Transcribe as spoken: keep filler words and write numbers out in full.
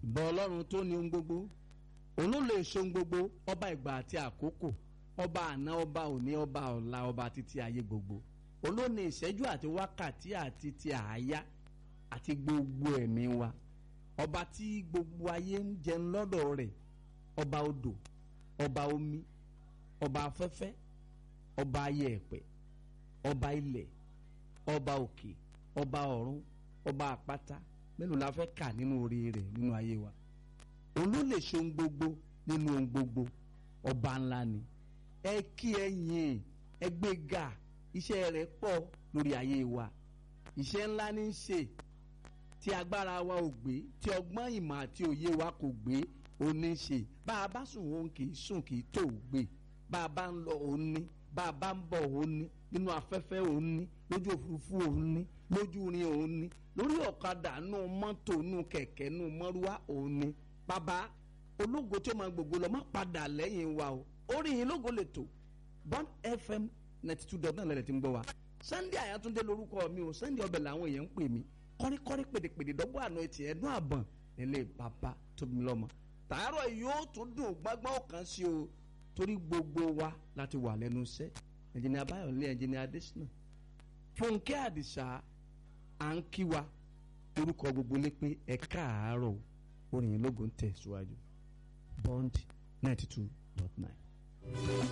ìbọn ọlọ́run tó ní ohun gbogbo òun ló lè ṣe ohun gbogbo, ọba ìgbà àti àkókò, ọba àná, ọba òní, ọba ọ̀la, ọba títí ayé gbogbo. Òun ló ní ìṣẹ́jú àti wákàtí àti ti àáyá àti gbogbo ẹ̀mí wa. Ọba tí gbogbo ayé ń jẹun lọ́dọ̀ rẹ̀, ọba odò, ọba omi, ọba afẹ́fẹ́, ọba ayẹ̀pẹ̀, ọba ilẹ̀, ọba òkè, ọba ọ̀run, ọba àpáta. Mélòó la fẹ́ kà nínú orí rẹ̀ nínú ayé wa? Òun ló lè ṣe ohun gbogbo nínú ohun gbogbo. Ọba ńlá ni. Ẹ kí ẹ yìn, ẹ gbé ga. Iṣẹ́ rẹ̀ pọ̀ lórí ayé wa. Iṣẹ́ ńlá ní í ṣe tí agbára wa ò gbé, tí ọgbọ́n ìmọ̀ àti òye wa kò gbé, ó ní í ṣe. Bá a bá sùn òun kì í sùn, kì í tó gbé. Bá a bá ń lọ òun ní, bá a bá ń bọ̀ òun ní, nínú afẹ́fẹ́ òun ní, lójú òfurufú òun ní, lójú irin òun ní, lórí ọ̀kadà, nù mọ́tò, nù kẹ̀kẹ́, nù mọ́rúwá òun ní. Bàbá ológo tí ó máa gbogbo lọ má padà lẹ́yìn wa o. Orí yìí lógo lè tò Bond F M ninety two dot nine lẹ́lẹ̀ tí ń gbọ́ wa. Sunday Àyàtúndé lórúkọ mi o. Sunday ọbẹ̀ làwọn èèyàn ń pè mí. Kọ́ríkọ́rí pèdèpèdè dọ́gbọ́ àná etí ẹ̀dún àbọ̀n nílé bàbá tóbi mi lọ́mọ. Tàárọ̀ yóò tún dùn gbágbá ọ̀kan sí o, torí gbogbo wa láti wà lẹ́nu iṣẹ́. Ẹnjìnìá Báyọ̀lé, ẹnjìnìá Adésínà, Fúnkẹ́ Àdìsá, à ń kí wa orúkọ gbogbo lé pé ẹ káàárọ̀ o. Orin yìí lógo ń tẹ̀ síwájú. Bond ninety two dot nine.